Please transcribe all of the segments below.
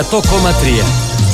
100,3.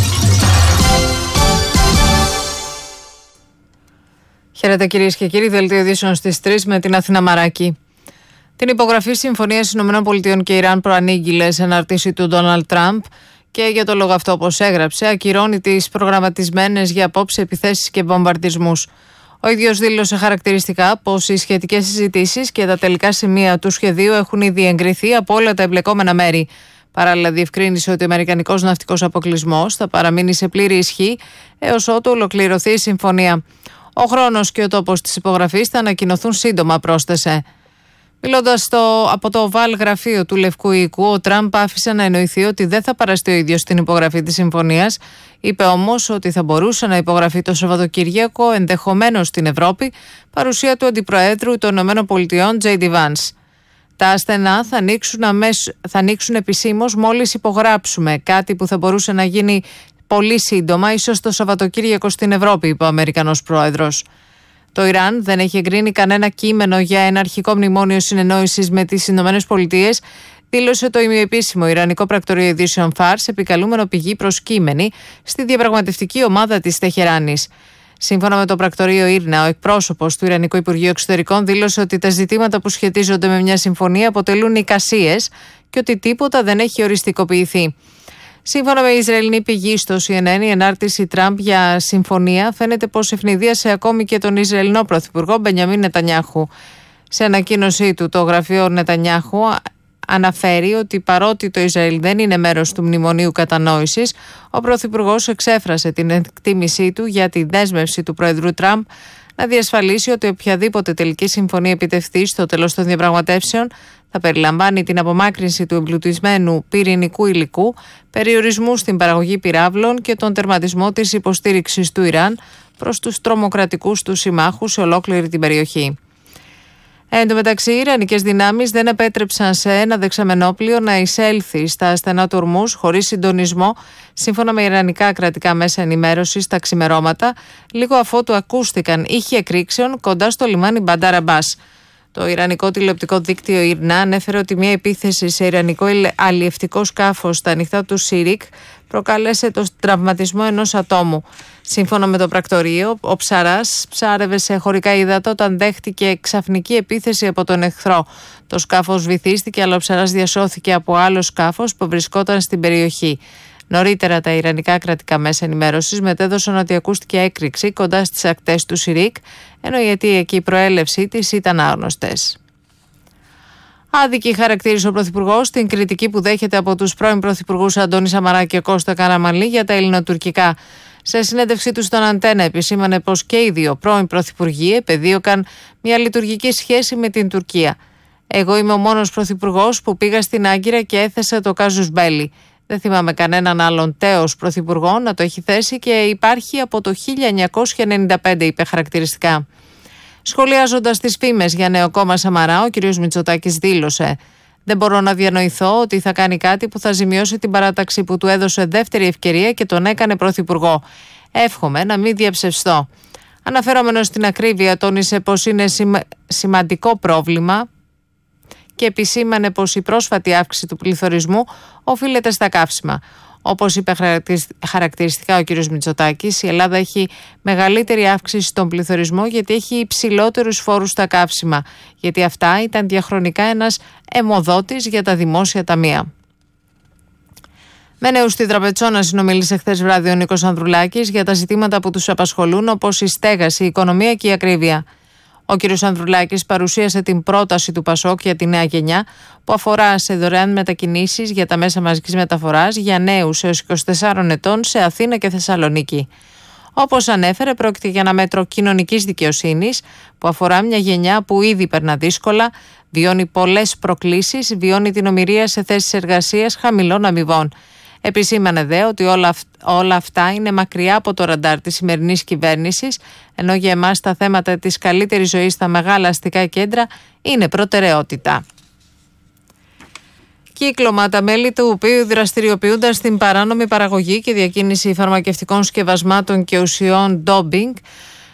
Χαίρετε κυρίες και κύριοι, δελτίο ειδήσεων στις 3 με την Αθήνα Μαράκη. Την υπογραφή συμφωνίας ΗΠΑ και Ιράν προανήγγειλε σε αναρτήση του Ντόναλντ Τραμπ και για το λόγο αυτό, όπως έγραψε, ακυρώνει τις προγραμματισμένες για απόψε επιθέσεις και βομβαρδισμούς. Ο ίδιος δήλωσε χαρακτηριστικά πως οι σχετικές συζητήσεις και τα τελικά σημεία του σχεδίου έχουν ήδη εγκριθεί από όλα τα εμπλεκόμενα μέρη. Παράλληλα, διευκρίνησε ότι ο αμερικανικός ναυτικός αποκλεισμός θα παραμείνει σε πλήρη ισχύ έως ότου ολοκληρωθεί η συμφωνία. Ο χρόνος και ο τόπος της υπογραφής θα ανακοινωθούν σύντομα, πρόσθεσε. Μιλώντας από το ΟΒΑΛ γραφείο του Λευκού Οίκου, ο Τραμπ άφησε να εννοηθεί ότι δεν θα παραστεί ο ίδιος στην υπογραφή της συμφωνίας. Είπε όμως ότι θα μπορούσε να υπογραφεί το Σαββατοκύριακο, ενδεχομένως στην Ευρώπη, παρουσία του Αντιπροέδρου των ΗΠΑ, J.D. Vance. Τα ασθενά θα ανοίξουν επισήμως μόλις υπογράψουμε, κάτι που θα μπορούσε να γίνει πολύ σύντομα, ίσως το Σαββατοκύριακο στην Ευρώπη, είπε ο Αμερικανός Πρόεδρος. Το Ιράν δεν έχει εγκρίνει κανένα κείμενο για ένα αρχικό μνημόνιο συνεννόησης με τις ΗΠΑ, δήλωσε το ημιεπίσημο Ιρανικό Πρακτορείο Ειδήσεων Φάρς, επικαλούμενο πηγή προσκύμενη στη διαπραγματευτική ομάδα της Τεχεράνης. Σύμφωνα με το πρακτορείο Ήρνα, ο εκπρόσωπος του Ιρανικού Υπουργείου Εξωτερικών δήλωσε ότι τα ζητήματα που σχετίζονται με μια συμφωνία αποτελούν εικασίες και ότι τίποτα δεν έχει οριστικοποιηθεί. Σύμφωνα με Ισραηλινή πηγή στο CNN, η ενάρτηση Τραμπ για συμφωνία φαίνεται πως ευνηδίασε ακόμη και τον Ισραηλινό Πρωθυπουργό Μπενιαμίν Νετανιάχου. Σε ανακοίνωσή του, το γραφείο Νετανιάχου αναφέρει ότι παρότι το Ισραήλ δεν είναι μέρος του Μνημονίου Κατανόησης, ο Πρωθυπουργός εξέφρασε την εκτίμησή του για τη δέσμευση του Πρόεδρου Τραμπ να διασφαλίσει ότι οποιαδήποτε τελική συμφωνία επιτευχθεί στο τέλος των διαπραγματεύσεων θα περιλαμβάνει την απομάκρυνση του εμπλουτισμένου πυρηνικού υλικού, περιορισμού στην παραγωγή πυράβλων και τον τερματισμό της υποστήριξης του Ιράν προς τους τρομοκρατικούς του συμμάχους σε ολόκληρη την περιοχή. Εν τω μεταξύ, οι Ιρανικές δυνάμεις δεν επέτρεψαν σε ένα δεξαμενόπλιο να εισέλθει στα ασθενά του Ορμούζ χωρίς συντονισμό, σύμφωνα με ιρανικά κρατικά μέσα ενημέρωσης τα ξημερώματα, λίγο αφότου ακούστηκαν ήχοι εκρήξεων κοντά στο λιμάνι Μπαντάρ Αμπάς. Το Ιρανικό τηλεοπτικό δίκτυο Ιρνά ανέφερε ότι μια επίθεση σε ιρανικό αλλιευτικό σκάφος στα ανοιχτά του Σίρικ προκάλεσε τον τραυματισμό ενός ατόμου. Σύμφωνα με το πρακτορείο, ο ψαράς ψάρευε σε χωρικά ύδατα όταν δέχτηκε ξαφνική επίθεση από τον εχθρό. Το σκάφος βυθίστηκε, αλλά ο ψαράς διασώθηκε από άλλο σκάφος που βρισκόταν στην περιοχή. Νωρίτερα, τα ιρανικά κρατικά μέσα ενημέρωσης μετέδωσαν ότι ακούστηκε έκρηξη κοντά στις ακτές του Σιρίκ, ενώ η αιτία και η προέλευσή της ήταν άγνωστες. Άδικη χαρακτήρισε ο Πρωθυπουργός την κριτική που δέχεται από τους πρώην Πρωθυπουργούς Αντώνη Σαμαρά και Κώστα Καραμανλή για τα ελληνοτουρκικά. Σε συνέντευξή του στον Αντένα, επισήμανε πως και οι δύο πρώην Πρωθυπουργοί επεδίωκαν μια λειτουργική σχέση με την Τουρκία. Εγώ είμαι ο μόνος Πρωθυπουργός που πήγα στην Άγκυρα και έθεσα το κάζους μπέλι. Δεν θυμάμαι κανέναν άλλον τέος πρωθυπουργό να το έχει θέσει και υπάρχει από το 1995, είπε χαρακτηριστικά. Σχολιάζοντας τις φήμες για νέο κόμμα Σαμαρά, ο κ. Μητσοτάκης δήλωσε: «Δεν μπορώ να διανοηθώ ότι θα κάνει κάτι που θα ζημιώσει την παράταξη που του έδωσε δεύτερη ευκαιρία και τον έκανε πρωθυπουργό. Εύχομαι να μην διαψευστώ». Αναφερόμενος στην ακρίβεια, τόνισε πως είναι σημαντικό πρόβλημα και επισήμανε πως η πρόσφατη αύξηση του πληθωρισμού οφείλεται στα καύσιμα. Όπως είπε χαρακτηριστικά ο κ. Μητσοτάκης, η Ελλάδα έχει μεγαλύτερη αύξηση στον πληθωρισμό γιατί έχει υψηλότερους φόρους στα καύσιμα, γιατί αυτά ήταν διαχρονικά ένας αιμοδότης για τα δημόσια ταμεία. Με νέους στη Τραπετσόνα συνομίλησε χθες βράδυ ο Νίκος Ανδρουλάκης για τα ζητήματα που τους απασχολούν, όπως η στέγαση, η οικονομία και η ακρίβεια. Ο κ. Ανδρουλάκης παρουσίασε την πρόταση του ΠΑΣΟΚ για τη νέα γενιά που αφορά σε δωρεάν μετακινήσεις για τα μέσα μαζικής μεταφοράς για νέους έως 24 ετών σε Αθήνα και Θεσσαλονίκη. Όπως ανέφερε, πρόκειται για ένα μέτρο κοινωνικής δικαιοσύνης που αφορά μια γενιά που ήδη περνά δύσκολα, βιώνει πολλές προκλήσεις, βιώνει την ομηρία σε θέσεις εργασίας χαμηλών αμοιβών. Επισήμανε δε ότι όλα αυτά είναι μακριά από το ραντάρ της σημερινής κυβέρνησης, ενώ για εμάς τα θέματα της καλύτερης ζωής στα μεγάλα αστικά κέντρα είναι προτεραιότητα. Κύκλωμα, τα μέλη του οποίου δραστηριοποιούνταν στην παράνομη παραγωγή και διακίνηση φαρμακευτικών σκευασμάτων και ουσιών ντόμπινγκ,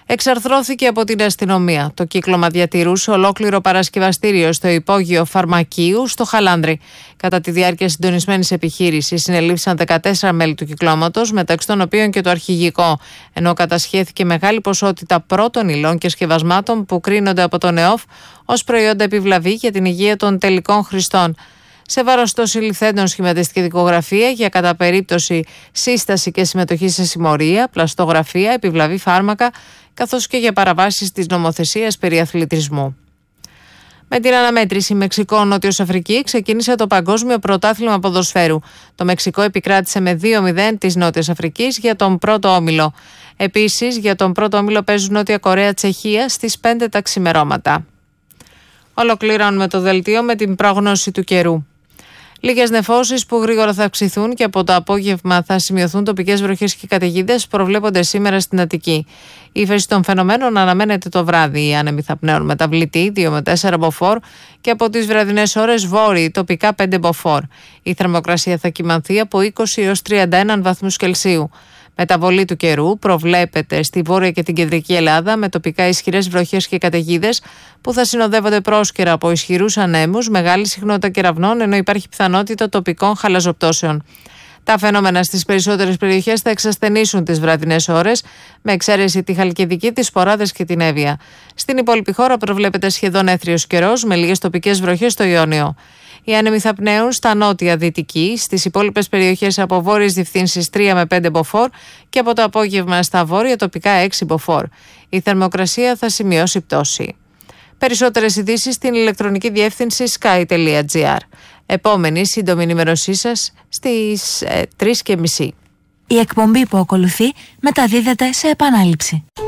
Εξαρθρώθηκε από την αστυνομία. Το κύκλωμα διατηρούσε ολόκληρο παρασκευαστήριο στο υπόγειο φαρμακείου στο Χαλάνδρι. Κατά τη διάρκεια συντονισμένης επιχείρησης συνελήφθησαν 14 μέλη του κυκλώματος, μεταξύ των οποίων και το αρχηγικό, ενώ κατασχέθηκε μεγάλη ποσότητα πρώτων υλών και σκευασμάτων που κρίνονται από τον ΕΟΦ ως προϊόντα επιβλαβή για την υγεία των τελικών χρηστών. Σε βάρος των συλληφθέντων σχηματιστική δικογραφία για κατά περίπτωση σύσταση και συμμετοχή σε συμμορία, πλαστογραφία, επιβλαβή φάρμακα, καθώς και για παραβάσεις της νομοθεσίας περί αθλητισμού. Με την αναμέτρηση Μεξικό-Νότιος Αφρική ξεκίνησε το Παγκόσμιο Πρωτάθλημα Ποδοσφαίρου. Το Μεξικό επικράτησε με 2-0 της Νότιας Αφρικής για τον πρώτο όμιλο. Επίσης, για τον πρώτο όμιλο παίζουν Νότια Κορέα-Τσεχία στις 5 τα ξημερώματα. Ολοκληρώνουμε το δελτίο με την πρόγνωση του καιρού. Λίγες νεφώσεις που γρήγορα θα αυξηθούν και από το απόγευμα θα σημειωθούν τοπικές βροχές και καταιγίδες προβλέπονται σήμερα στην Αττική. Η ύφεση των φαινομένων αναμένεται το βράδυ. Οι άνεμοι θα πνέουν μεταβλητή 2 με 4 μποφόρ και από τις βραδινές ώρες βόρειοι τοπικά 5 μποφόρ. Η θερμοκρασία θα κυμανθεί από 20 έως 31 βαθμούς Κελσίου. Μεταβολή του καιρού προβλέπεται στη βόρεια και την κεντρική Ελλάδα με τοπικά ισχυρές βροχές και καταιγίδες που θα συνοδεύονται πρόσκαιρα από ισχυρούς ανέμους, μεγάλη συχνότητα κεραυνών, ενώ υπάρχει πιθανότητα τοπικών χαλαζοπτώσεων. Τα φαινόμενα στις περισσότερες περιοχές θα εξασθενήσουν τις βραδινές ώρες, με εξαίρεση τη Χαλκιδική, τις Σποράδες και την Εύβοια. Στην υπόλοιπη χώρα προβλέπεται σχεδόν έθριος καιρός, με λίγες τοπικές βροχές στο Ιόνιο. Οι άνεμοι θα πνέουν στα νότια-δυτική, στις υπόλοιπες περιοχές από βόρειες διευθύνσεις 3 με 5 μποφόρ και από το απόγευμα στα βόρεια τοπικά 6 μποφόρ. Η θερμοκρασία θα σημειώσει πτώση. Περισσότερες ειδήσεις στην ηλεκτρονική διεύθυνση sky.gr. Επόμενη σύντομη ενημέρωσή σας στις 3:30. Η εκπομπή που ακολουθεί μεταδίδεται σε επανάληψη.